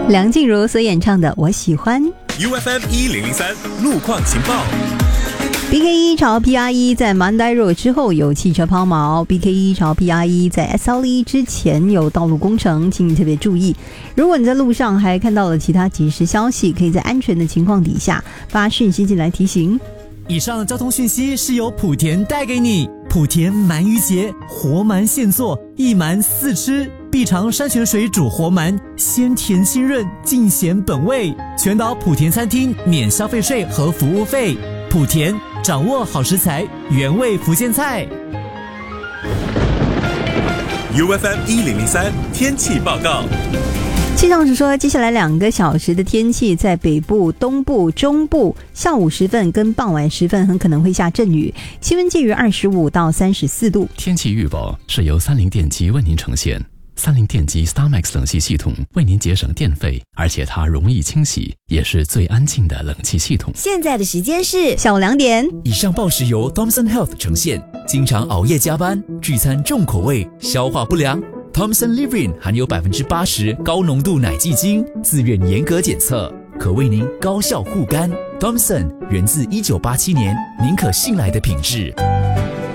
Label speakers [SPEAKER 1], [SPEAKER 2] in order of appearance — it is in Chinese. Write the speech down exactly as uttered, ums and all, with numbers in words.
[SPEAKER 1] 梁静茹所演唱的《我喜欢》。
[SPEAKER 2] U F M 一零零三路况情报。
[SPEAKER 1] B K 一 朝 P R 一 在 Monday Road 之后有汽车抛锚， B K 一 朝 P R 一 在 S L E 之前有道路工程，请你特别注意。如果你在路上还看到了其他即时消息，可以在安全的情况底下发讯息进来提醒。
[SPEAKER 3] 以上交通讯息是由莆田带给你。莆田鳗鱼节，活鳗现做，一鳗四吃，必尝山泉水煮活鳗，鲜甜清润，尽显本味。全岛莆田餐厅免消费税和服务费。莆田掌握好食材，原味福建菜。
[SPEAKER 2] U F M 一零零三天气报告。
[SPEAKER 1] 气象署说，接下来两个小时的天气，在北部、东部、中部，下午时分跟傍晚时分很可能会下阵雨，气温介于二十五到三十四度。
[SPEAKER 4] 天气预报是由三菱电机为您呈现。三菱电机 StarMax 冷气系统为您节省电费，而且它容易清洗，也是最安静的冷气系统。
[SPEAKER 5] 现在的时间是
[SPEAKER 1] 下午两点。
[SPEAKER 6] 以上报时由 Thomson Health 呈现。经常熬夜加班、聚餐重口味、消化不良， Thomson Livrin 含有百分之八十高浓度奶蓟精，自愿严格检测，可为您高效护肝。Thomson 源自一九八七年，您可信赖的品质。